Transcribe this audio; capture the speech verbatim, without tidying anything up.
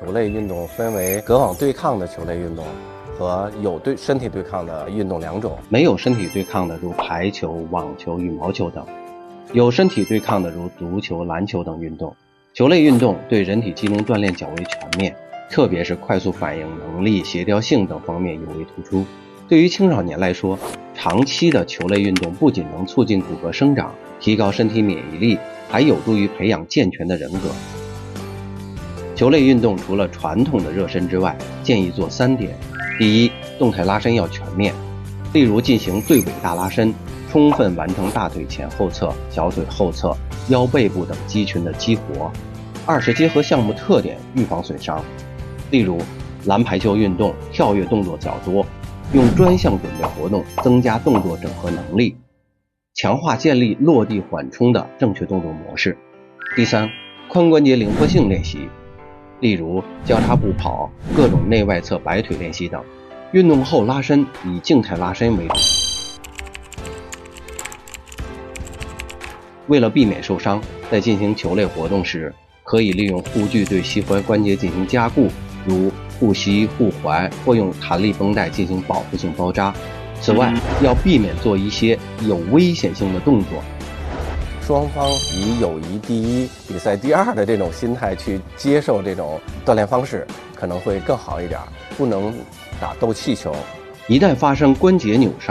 球类运动分为隔网对抗的球类运动和有对身体对抗的运动两种。 没有身体对抗的如排球、网球、羽毛球等，有身体对抗的如足球、篮球等运动。球类运动对人体机能锻炼较为全面，特别是快速反应能力、协调性等方面尤为突出。对于青少年来说，长期的球类运动不仅能促进骨骼生长，提高身体免疫力，还有助于培养健全的人格。球类运动除了传统的热身之外，建议做三点。第一，动态拉伸要全面，例如进行对尾大拉伸，充分完成大腿前后侧、小腿后侧、腰背部等肌群的激活。二是结合项目特点预防损伤，例如篮排球运动跳跃动作较多，用专项准备活动增加动作整合能力，强化建立落地缓冲的正确动作模式。第三，髋关节灵活性练习，例如交叉步跑、各种内外侧摆腿练习等。运动后拉伸以静态拉伸为主。为了避免受伤，在进行球类活动时，可以利用护具对膝踝关节进行加固，如护膝、护踝，或用弹力绷带进行保护性包扎。此外，要避免做一些有危险性的动作。 双方以友谊第一、比赛第二的这种心态去接受这种锻炼方式，可能会更好一点。不能打斗气球。 一旦发生关节扭伤，